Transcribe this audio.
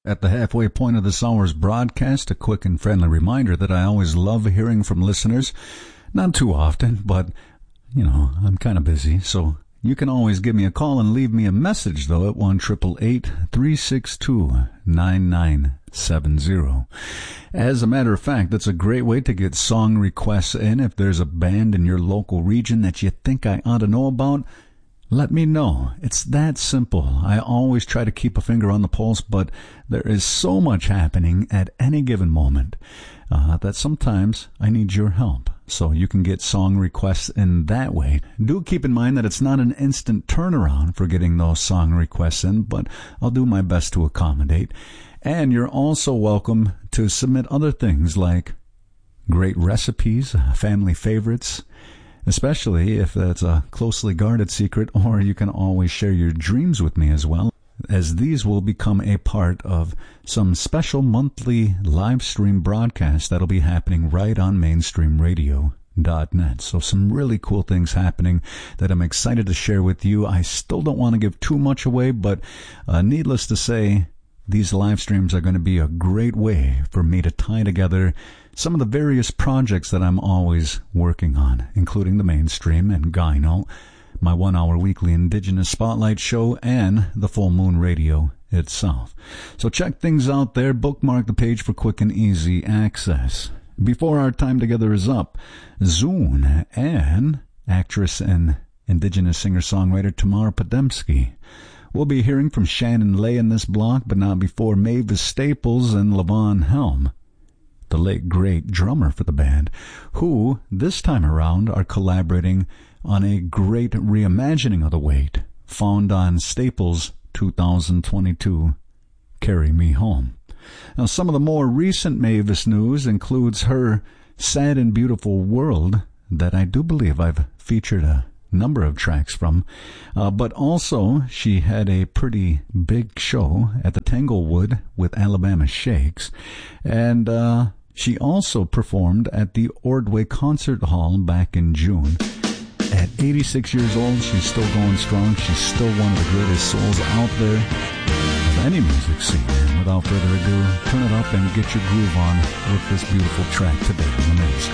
At the halfway point of this hour's broadcast, a quick and friendly reminder that I always love hearing from listeners. Not too often, but, I'm kind of busy, so you can always give me a call and leave me a message, though, at 1-888-362-9970. As a matter of fact, that's a great way to get song requests in. If there's a band in your local region that you think I ought to know about, let me know. It's that simple. I always try to keep a finger on the pulse, but there is so much happening at any given moment that sometimes I need your help. So you can get song requests in that way. Do keep in mind that it's not an instant turnaround for getting those song requests in, but I'll do my best to accommodate. And you're also welcome to submit other things like great recipes, family favorites, especially if that's a closely guarded secret, or you can always share your dreams with me as well, as these will become a part of some special monthly live stream broadcast that'll be happening right on mainstreamradio.net. So some really cool things happening that I'm excited to share with you. I still don't want to give too much away, but needless to say, these live streams are going to be a great way for me to tie together some of the various projects that I'm always working on, including the Mainstream and Gyno, my 1-hour weekly Indigenous Spotlight show, and the Full Moon Radio itself. So check things out there. Bookmark the page for quick and easy access. Before our time together is up, Zune and actress and Indigenous singer-songwriter Tamar Podemski. We'll be hearing from Shannon Lay in this block, but not before Mavis Staples and Levon Helm, the late great drummer for the band, who this time around are collaborating on a great reimagining of The Weight, found on Staples' 2022 Carry Me Home. Now, some of the more recent Mavis news includes her Sad and Beautiful World, that I do believe I've featured a number of tracks from, but also she had a pretty big show at the Tanglewood with Alabama Shakes, and she also performed at the Ordway Concert Hall back in June. At 86 years old, she's still going strong. She's still one of the greatest souls out there of any music scene. And without further ado, turn it up and get your groove on with this beautiful track today on the Mainstream.